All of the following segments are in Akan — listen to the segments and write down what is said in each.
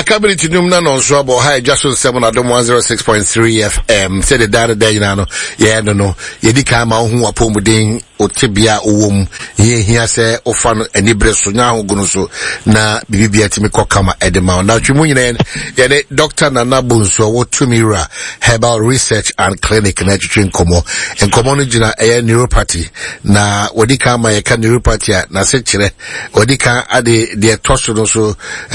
Macabre num na no so abo ha just 7 adom 106.3 FM say the data day no yeah no ye di ka ma hu apomuden otebia owom ye hia se ofa no anibre so nya hogono so na bibibia timi kokama edema na twimu nyina ye ne Dr. Nana Bonsu wo Tumira Herbal Research and Clinic na twin komo enkomo no gina neuropathy na wodi ka ma ye ka neuropathy na se kire wodi ka ade de toso no so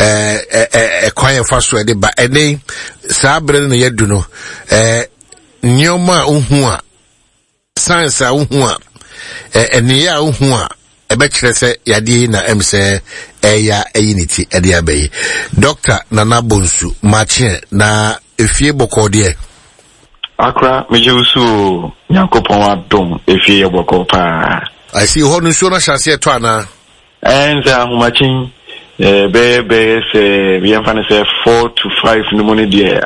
kwanye faso ede ba ene sabre no yedu no nyoma uhu a science a uhu a ene ya uhu a ebe kire se yade na emse eya eyiniti ede abayi Dr. Nana Bonsu machi na efie boko de akra mejusu yakopon adom efie boko pa I see ho no so na chance to ana enza ahumachin be say we am say 4 to 5 no money there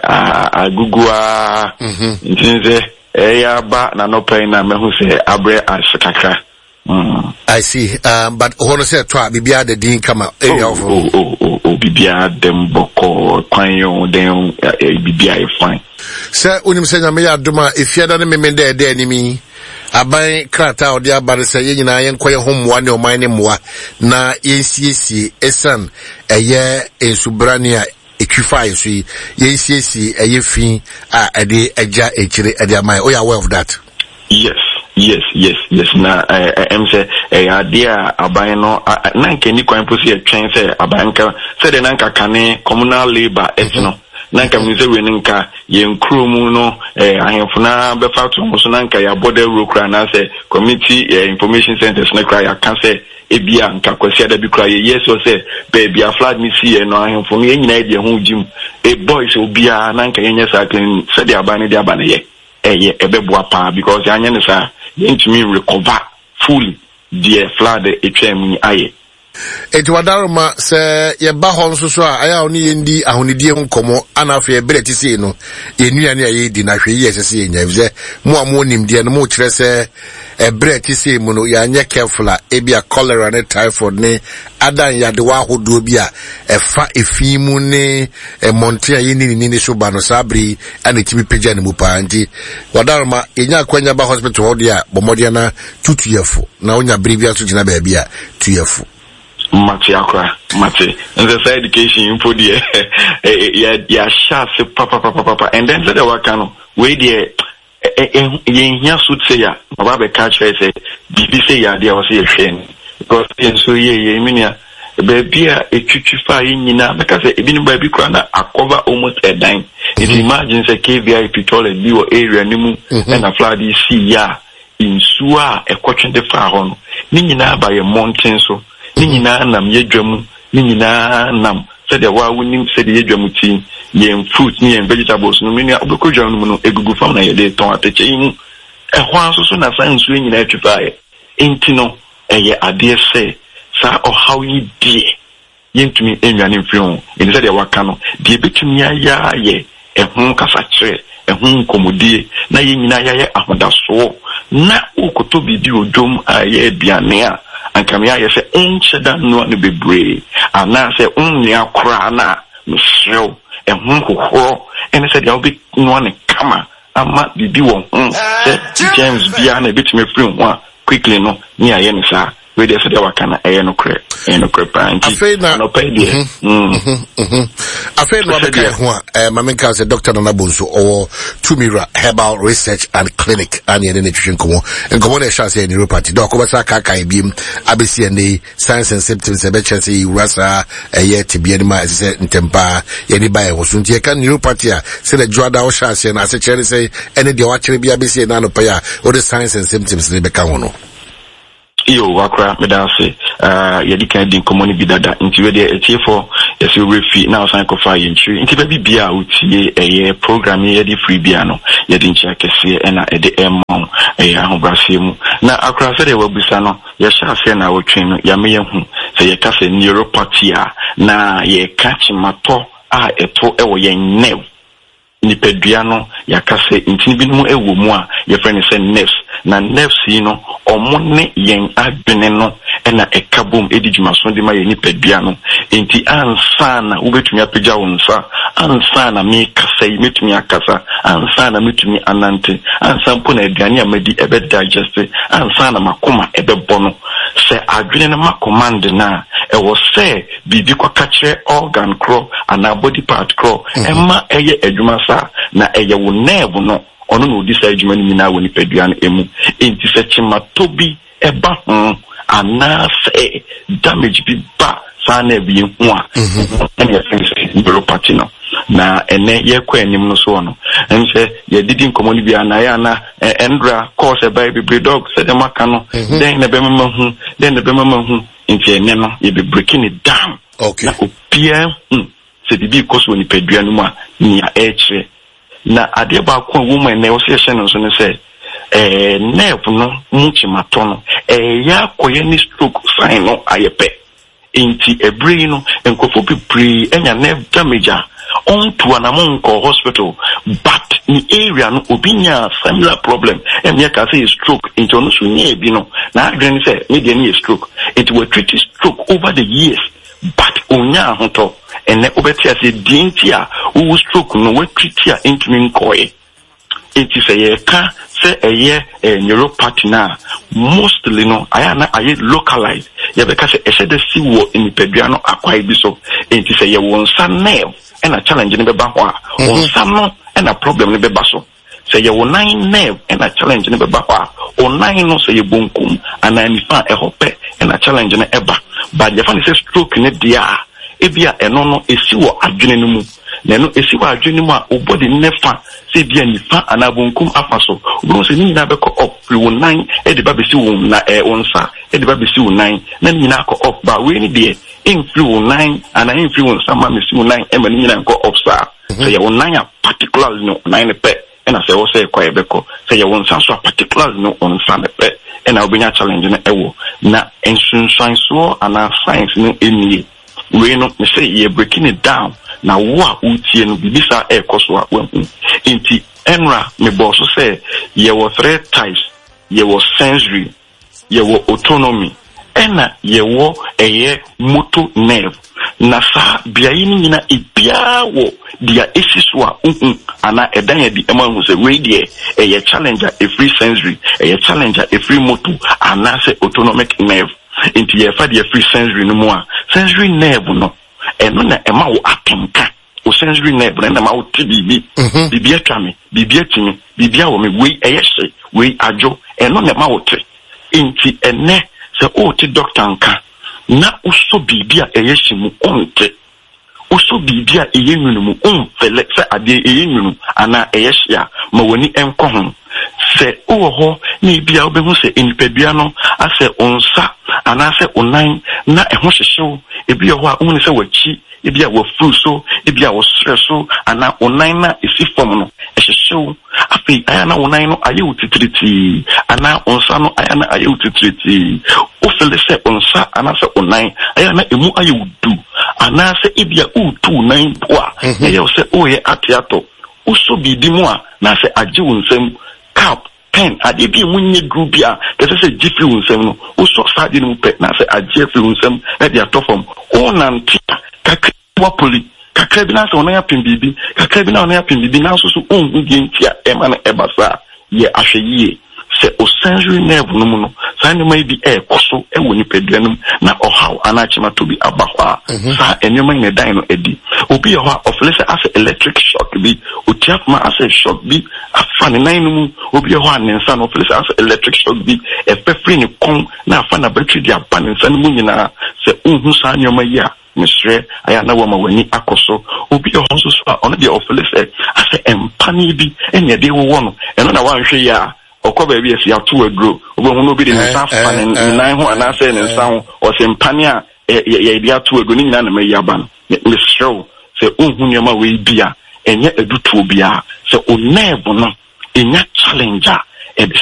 agugua ntinze ya ba na no pay na mehu say abre asakaka I see but hono say to bibia the din kama area of bibia dem boko kwanyo den bibia e fine say unim say na me ya doma efiada ne memende de animi aban krata odi abare se ye nyina ye nkoye homwa ne oman ne moa na yensiesi esan eye ensubrani a etwifa yesu yensiesi eye fin a ade eja ekire ade aman o ya aware of that yes na em say idea aban no na nke ni kwan posi etwen say aban ka say de na nka kane communal labor etno nanka mnize weninka ye nkromu no ahemfuna befa to so nanka ya border rokra na say community information centers na kra ya kan say ebia nka kwasi ada bi kra ye yes o say baby a flag ni see no ahemfuna ye nyina de ho jim boys obia nanka ye nyesa kan say de abane de abane ye ebeboa pa because anya ne sa ye ntumi recover fully the flood etwam aye eti wadaroma se ye ba ho nso so a aya oni yendi ahonidie nkomo anafe e breti sei no ye nuane aye di na hwe ye sese ye nyavize mo amo nimdie no mo kire se e breti sei mu no ya anye careful a ebia cholera ne typhoid ne adan ya de wa hodo bi a efa efimu ne monte ye ni so ba no sabri ana timi peja ne mu pa nti wadaroma enya kwanya ba hospital ho dia bomode na tutu yefo na onya bribia so gina ba bia tu yefo Mati akra mati and the education info there ya shase papa and then the wakano we there ye suit say ya baba be catch say bibi say ya there was a train because so ye minia baby a etwitwifa nyina because ebi no baby kra na cover almost a dime if you imagine say KVIP toilet bi o area nimu and a flood see ya in suwa e kwotwende fa ho no ni nyina ba ye mountain so Nina nam yedwamu nina nam said the wa wonim said yedwamu ti ye fruit ni vegetables no mini obekodwa no no egugu fam na ye de ton ateche yin e hwan so na science we nyina atwifa ye enti no eye ade se sa o how yi die yentumi enwane mfiri ho eni said the waka no de betumi aya ye e ho kasa kire e ho nkomodie na ye nyina aya ye ahodaso na okoto bidi odom aye aduane a ankamia ye se uncheda no ne bebre ana se unni akra na msrew ehun kokoro ene se dia obi no ne kama ama bibi won se James bia na betime free ho quickly no ni aye ne sa we dey se dia wakana no kre pa nti no pay dey afei no be kai ho mamenka se Dr. Nana Bonsu or Tumira Herbal Research and Clinic and ye nutrition komo enkomo na sha se neuropathy do ko basa ka kai biem abesi ene signs and symptoms e be chance yi rasa ye tibia ni ma se ntempa ye ni ba ye so nti e kan neuropathy a se le juada o sha se na se chere se ene de wa chere bia abesi na no pa ya o the signs and symptoms ne be ka ho no iyo wakra medase yedi kan din komoni bidada nti we dey etiefo yesi refi na osan ko fa yentri nti ba bibia utie eye program yedi free bia no yedi nchi akese na ede emon ahobrase mu na akra se de wabisa no ye sha se na wotwen no ya me yehu se ye ka se neuropathy na ye catch mato a eto ewo ye new nipadua no yakase ntini bi no ewo mu a ye friend say nerves na nerves yi no omone yen adwene no na ekabom edi dwumaso de ma ye nipadua no enti ansa na wobetumi apagya wonsa ansa na me kasa yi metumi akasa ansa na metumi anante ansa mpo na aduane amadi ebe digest ansa na makoma ebe bono se adwene na makomand na ewo se bibi kwaka kire organ crow ana body part crow emma eye adwuma sa na eye wo nerve no ono no di sa adwuma ni na wo nipadua no emu enti se chimatobi eba ana se damage bi ba sa na bi hu a ene se neuropathy no na ene ye kwa anim no so no ense ye didi nkomo ni bia na ya na endra cause by be dog se dem aka no den na be mama hu nti ene no ye be breaking it down okay na opia se bibi koso ni pedua no ma nia eche na ade ba ko woman na wo se hye no so ne se nerve no muchimato no ya koye ni stroke sign no ayepe inti ebri no enkofo pipri enya nerve damage on to anamonko hospital but ni area no obinya similar problem emia ka say stroke into no so nya bi no na adwene say me dey ni stroke it will treat stroke over the years but onya hoto ene obeti ase dinti a wo stroke no we treat ya into nkoye enti say ye ka say eye neuropathy na mostly no ayana aye localized ye be ka say e shede si wo inipadua no akwai bi so enti say ye wonsa nerve and a challenge in the Bahwa, or some and a problem in the Basso. Say you 9 nerve and a challenge in the Bahwa, or 9 no say you bunkum, and I find a hope and a challenge in the Eba. But the funny says stroke in it, dear. Ebia enono esiwo adwenemu na no esiwo adwenemu obody nefa se bia nifa anabunkum afaso obo se ni na beko up wo 9 e de ba besi wo na onsa e de ba besi wo 9 na ni na ko up ba we ni de influ wo 9 ana influ wo sama mesi wo 9 e ma ni na ko up sa se ya wo 9 a particularly no 9 pe e na se wo se kwa e beko se ya wo nsa so particularly no onsa ne pe e na obenya challenge na ewo na ensunsan so ana science no eni we no me say ye breaking it down na wa utie no bibisa e koso a wan inti enra me boss say ye were 3 types ye were sensory ye were autonomy ena ye were eye motor nerve na sa bia yi nyina ebia wo dia esiswa ana edan ya di ema hu say we dey eye challenger a free sensory eye challenger a free motor ana say autonomic nerve inti ye fa de free sensory no mo a sensory nerve no eno na ema wo atenka o sensory nerve na ma wo tibibi bibi atwame bibi atimi bibi awo me we eyehye we ajo eno na ma wo te inti ene se o ti doctor nka na uso bibi a eyehye mu onte uso bibi a eyenunu mu onfele se ade eyenunu ana eyehye a ma woni enko ho se oho ni bia obehu se enipadua no ase onsa ana se onan na eho hyehyew ebi ho a ohun se wachi ebi a wafuru so ebi a wosreso ana onan na esi fom no hyehyew afi aya na onan no aye utitriti ana onsa no aya na aye utitriti o fele se onsa ana se onan aya na emu aye udu ana se ebi a utu nan boa eye se oye atiato uso bidi mu a na se agye wonsam cap pen adebi munye grubia kese se jifi unsem no uso sadi no pe na se ajefi unsem e dia tofom onantia kakwa poli kakra bi na se ona ya pimbibi kakra bi na ona ya pimbibi na so so onhu die ntia e ma na ebasa ye ahweye se o sensory nerve no mu no sa ne mai bi koso e woni peduanum na ohaw anachima to bi abahwa sa enema ne dan no edi obi ho of less as electric shock bi otiaf ma as shock bi afane nan no mu obi ho anensa no of less as electric shock bi e fefri ne kon na afana battery dia panensa no mu nyina se unhu sa nyoma yi a misre aya na wama wani akoso obi ho so so on the of less as empani bi enye de wo no eno na wanhwe ya okoba bi esi ato agro obo no bi de nsa fa ne nan ho ana se ne nsa ho o se mpane a ye de ato agro ni nyina na mayi aba no misre se unhu nyoma we bia enye edutu bia se o nerve no enya challenger